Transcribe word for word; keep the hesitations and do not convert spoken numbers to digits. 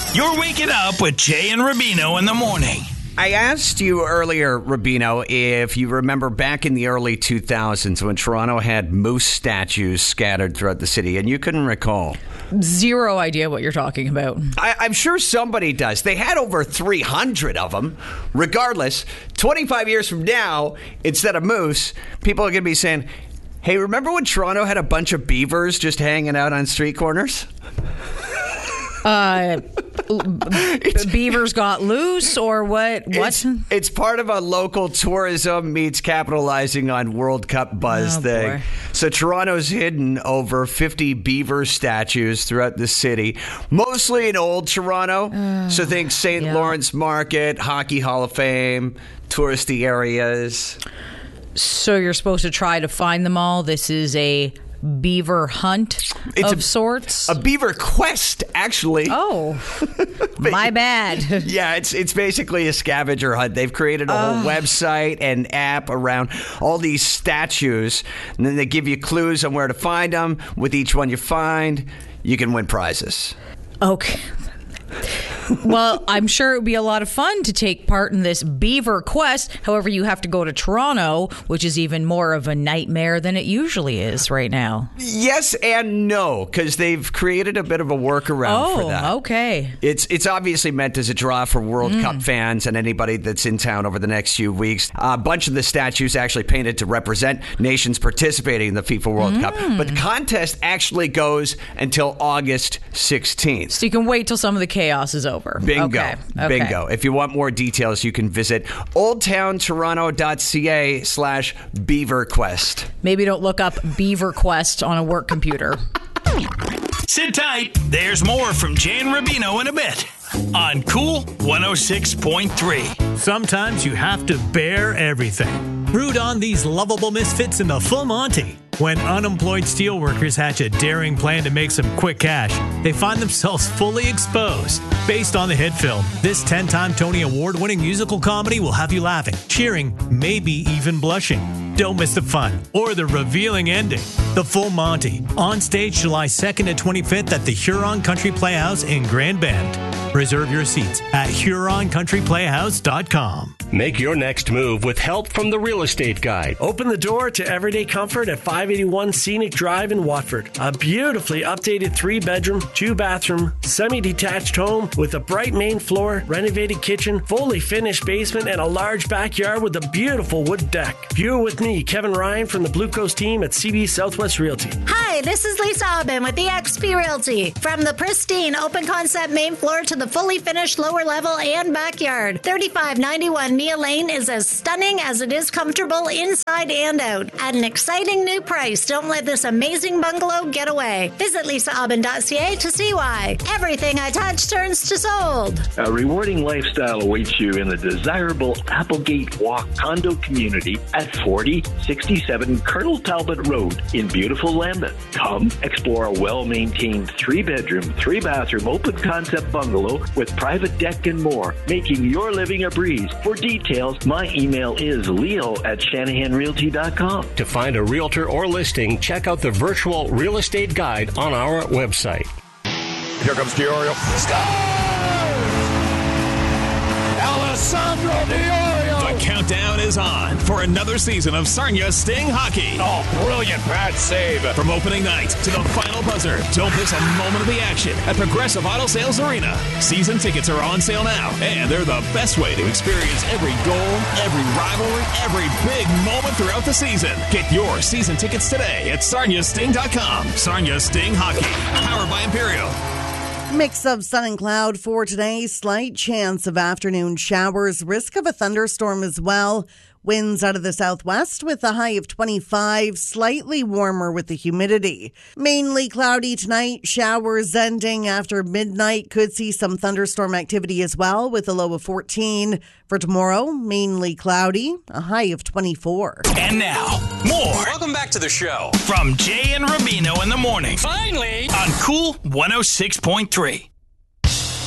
You're waking up with Jay and Rubino in the morning. I asked you earlier, Rubino, if you remember back in the early two thousands when Toronto had moose statues scattered throughout the city, and you couldn't recall. Zero idea what you're talking about. I, I'm sure somebody does. They had over three hundred of them. Regardless, twenty-five years from now, instead of moose, people are going to be saying, hey, remember when Toronto had a bunch of beavers just hanging out on street corners? Uh, beavers got loose or what? What? It's, it's part of a local tourism meets capitalizing on World Cup buzz oh, thing. Boy. So Toronto's hidden over fifty beaver statues throughout the city, mostly in old Toronto. Uh, so think Saint Yeah. Lawrence Market, Hockey Hall of Fame, touristy areas. So you're supposed to try to find them all. This is a beaver hunt it's of a, sorts? A beaver quest, actually. Oh, my bad. Yeah, it's it's basically a scavenger hunt. They've created a uh. whole website and app around all these statues, and then they give you clues on where to find them. With each one you find, you can win prizes. Okay. Well, I'm sure it would be a lot of fun to take part in this beaver quest. However, you have to go to Toronto, which is even more of a nightmare than it usually is right now. Yes and no, because they've created a bit of a workaround oh, for that. Oh, okay. It's it's obviously meant as a draw for World Mm. Cup fans and anybody that's in town over the next few weeks. A bunch of the statues actually painted to represent nations participating in the FIFA World Mm. Cup. But the contest actually goes until August sixteenth. So you can wait till some of the chaos is over. Bingo. Okay. Okay. Bingo. If you want more details, you can visit oldtowntoronto.ca slash beaverquest. Maybe don't look up Beaver Quest on a work computer. Sit tight. There's more from Jay and Rubino in a bit on Cool one oh six point three. Sometimes you have to bear everything. Root on these lovable misfits in the Full Monty. When unemployed steelworkers hatch a daring plan to make some quick cash, they find themselves fully exposed. Based on the hit film, this ten-time Tony Award-winning musical comedy will have you laughing, cheering, maybe even blushing. Don't miss the fun or the revealing ending. The Full Monty, on stage July second to twenty-fifth at the Huron Country Playhouse in Grand Bend. Reserve your seats at huron country playhouse dot com. Make your next move with help from the Real Estate Guide. Open the door to everyday comfort at five eighty-one Scenic Drive in Watford. A beautifully updated three-bedroom, two-bathroom, semi-detached home with a bright main floor, renovated kitchen, fully finished basement, and a large backyard with a beautiful wood deck. View it with me, Kevin Ryan from the Blue Coast team at C B Southwest Realty. Hi, this is Lisa Aubin with E X P Realty. From the pristine open-concept main floor to the fully finished lower level and backyard, thirty-five ninety-one Mia Lane is as stunning as it is comfortable inside and out. At an exciting new price, don't let this amazing bungalow get away. Visit lisa aubin dot c a to see why. Everything I touch turns to sold. A rewarding lifestyle awaits you in the desirable Applegate Walk condo community at forty sixty-seven Colonel Talbot Road in beautiful Lambeth. Come explore a well-maintained three-bedroom, three-bathroom open-concept bungalow with private deck and more, making your living a breeze. For details, my email is leo at shanahan realty dot com. To find a realtor or listing, check out the virtual real estate guide on our website. Here comes Diorio. Scores! Alessandro Diorio! The countdown is on for another season of Sarnia Sting Hockey. Oh, brilliant pad save. From opening night to the final buzzer, don't miss a moment of the action at Progressive Auto Sales Arena. Season tickets are on sale now, and they're the best way to experience every goal, every rivalry, every big moment throughout the season. Get your season tickets today at sarnia sting dot com. Sarnia Sting Hockey, powered by Imperial. Mix of sun and cloud for today. Slight chance of afternoon showers. Risk of a thunderstorm as well. Winds out of the southwest with a high of twenty-five. Slightly warmer with the humidity. Mainly cloudy tonight. Showers ending after midnight. Could see some thunderstorm activity as well with a low of fourteen. For tomorrow, mainly cloudy. A high of twenty-four. And now, more. Welcome back to the show. From Jay and Rubino in the morning. Finally! On Cool one oh six point three.